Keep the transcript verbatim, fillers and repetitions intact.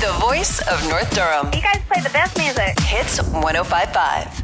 The voice of North Durham. You guys play the best music. Hits one oh five point five.